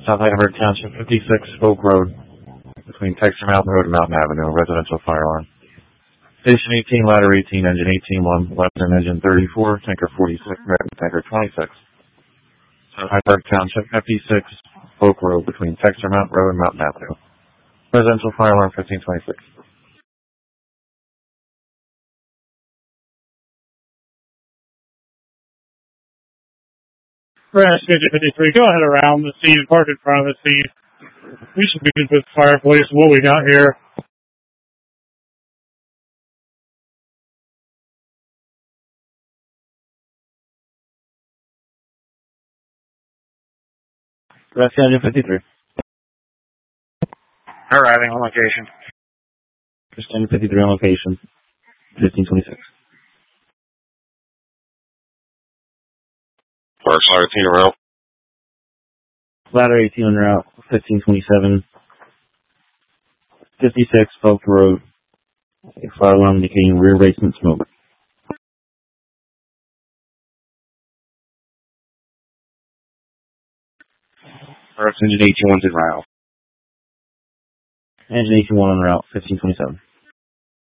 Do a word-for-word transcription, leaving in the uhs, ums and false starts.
South Heidelberg Township, fifty-six Oak Road, between Texture Mountain Road and Mountain Avenue, residential fire alarm. Station eighteen, ladder eighteen, engine eighteen, one, Western engine thirty-four, tanker forty-six, American tanker twenty-six. South Heidelberg Township, fifty-six Oak Road, between Texture Mountain Road and Mountain Avenue, residential fire alarm fifteen twenty-six. Branch fifty-three, go ahead around the scene, park in front of the scene. We should be good with fire police. What we got here? Branch fifty-three. Arriving on location. Branch fifty-three on location, fifteen twenty-six. Park eighteen around. Ladder eighteen on route, fifteen twenty-seven, fifty-six Oak Road, a fire alarm indicating rear basement smoke. Park engine eighteen-one's en route. Engine eighteen-one on route, fifteen twenty-seven.